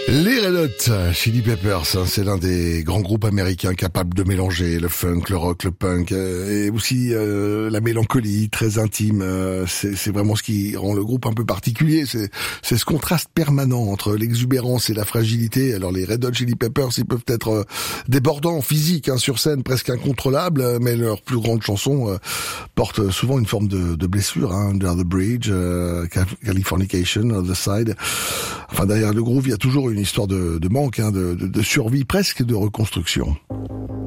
Les Red Hot Chili Peppers, c'est l'un des grands groupes américains capables de mélanger le funk, le rock, le punk et aussi la mélancolie très intime. C'est vraiment ce qui rend le groupe un peu particulier. C'est ce contraste permanent entre l'exubérance et la fragilité. Alors les Red Hot Chili Peppers, ils peuvent être débordants en physique, sur scène presque incontrôlables, mais leurs plus grandes chansons portent souvent une forme de blessure. Under the Bridge, Californication, Other Side. Enfin, derrière le groove, il y a toujours une histoire de manque, de survie, presque de reconstruction.